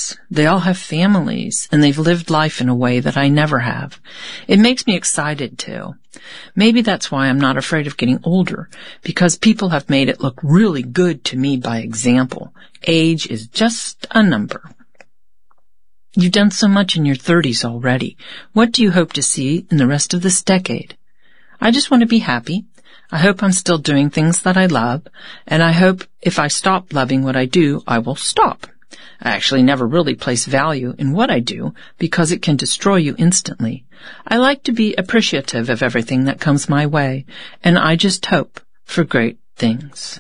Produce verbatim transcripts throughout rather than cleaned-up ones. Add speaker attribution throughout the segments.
Speaker 1: kids. They all have families, and they've lived life in a way that I never have. It makes me excited, too. Maybe that's why I'm not afraid of getting older, because people have made it look really good to me by example. Age is just a number. You've done so much in your thirties already. What do you hope to see in the rest of this decade? I just want to be happy. I hope I'm still doing things that I love, and I hope if I stop loving what I do, I will stop. I actually never really place value in what I do because it can destroy you instantly. I like to be appreciative of everything that comes my way, and I just hope for great things.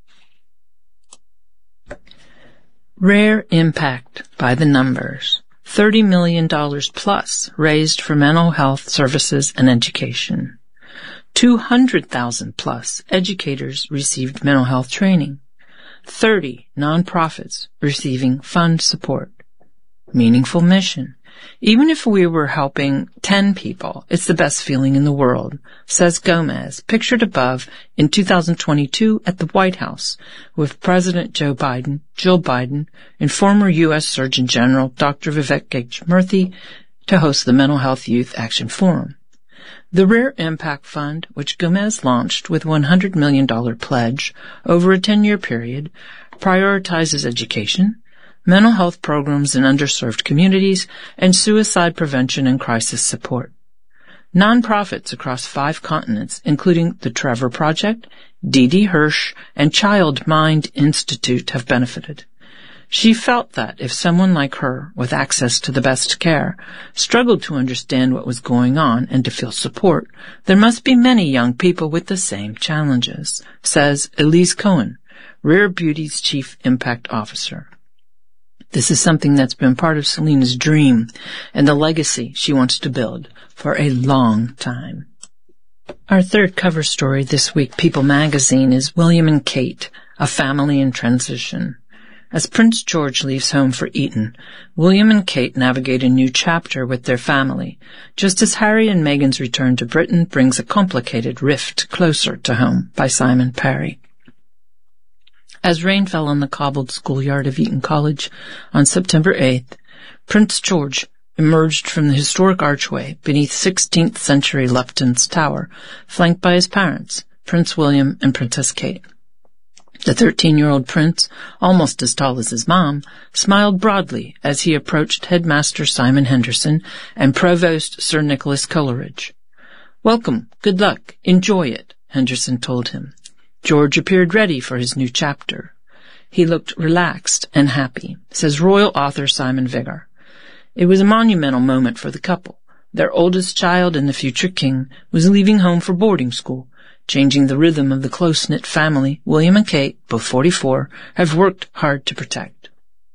Speaker 1: Rare impact by the numbers. thirty million dollars plus raised for mental health services and education. two hundred thousand plus educators received mental health training. thirty nonprofits receiving fund support. Meaningful mission. Even if we were helping ten people, it's the best feeling in the world, says Gomez, pictured above in two thousand twenty-two at the White House with President Joe Biden, Jill Biden, and former U S Surgeon General Doctor Vivek H. Murthy to host the Mental Health Youth Action Forum. The Rare Impact Fund, which Gomez launched with a one hundred million dollars pledge over a ten-year period, prioritizes education, mental health programs in underserved communities, and suicide prevention and crisis support. Nonprofits across five continents, including the Trevor Project, Dee Dee Hirsch, and Child Mind Institute, have benefited. She felt that if someone like her, with access to the best care, struggled to understand what was going on and to feel support, there must be many young people with the same challenges, says Elise Cohen, Rare Beauty's Chief Impact Officer. This is something that's been part of Selena's dream and the legacy she wants to build for a long time. Our third cover story this week, People Magazine, is William and Kate, a family in transition. As Prince George leaves home for Eton, William and Kate navigate a new chapter with their family, just as Harry and Meghan's return to Britain brings a complicated rift closer to home, by Simon Parry. As rain fell on the cobbled schoolyard of Eton College on September eighth, Prince George emerged from the historic archway beneath sixteenth century Lupton's Tower, flanked by his parents, Prince William and Princess Kate. The thirteen-year-old prince, almost as tall as his mom, smiled broadly as he approached Headmaster Simon Henderson and Provost Sir Nicholas Coleridge. "Welcome, good luck, enjoy it," Henderson told him. George appeared ready for his new chapter. He looked relaxed and happy, says royal author Simon Vigor. It was a monumental moment for the couple. Their oldest child and the future king was leaving home for boarding school, changing the rhythm of the close-knit family William and Kate, both forty-four, have worked hard to protect.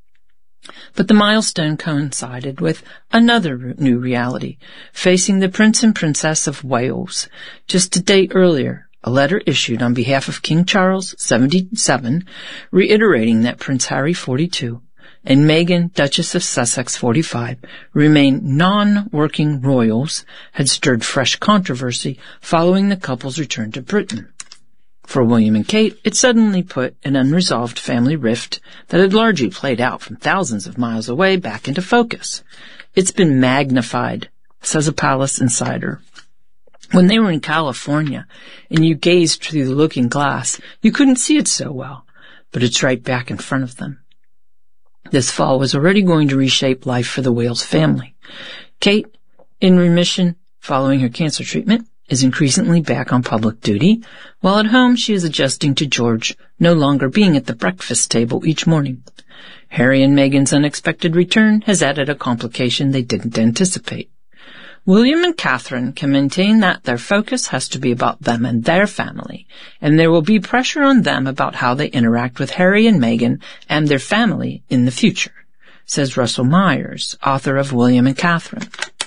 Speaker 1: But the milestone coincided with another new reality, facing the Prince and Princess of Wales. Just a day earlier, a letter issued on behalf of King Charles, seventy-seven, reiterating that Prince Harry, forty-two, and Meghan, Duchess of Sussex, forty-five, remain non-working royals, had stirred fresh controversy following the couple's return to Britain. For William and Kate, it suddenly put an unresolved family rift that had largely played out from thousands of miles away back into focus. It's been magnified, says a palace insider. When they were in California and you gazed through the looking glass, you couldn't see it so well, but it's right back in front of them. This fall was already going to reshape life for the Wales family. Kate, in remission following her cancer treatment, is increasingly back on public duty, while at home she is adjusting to George no longer being at the breakfast table each morning. Harry and Meghan's unexpected return has added a complication they didn't anticipate. William and Catherine can maintain that their focus has to be about them and their family, and there will be pressure on them about how they interact with Harry and Meghan and their family in the future, says Russell Myers, author of William and Catherine.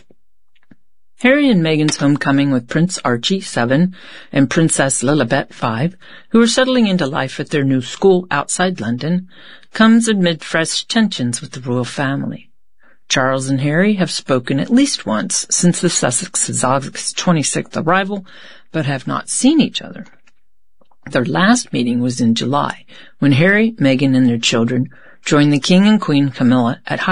Speaker 1: Harry and Meghan's homecoming with Prince Archie, seven, and Princess Lilibet, five, who are settling into life at their new school outside London, comes amid fresh tensions with the royal family. Charles and Harry have spoken at least once since the Sussex's August twenty-sixth arrival, but have not seen each other. Their last meeting was in July, when Harry, Meghan, and their children joined the King and Queen Camilla at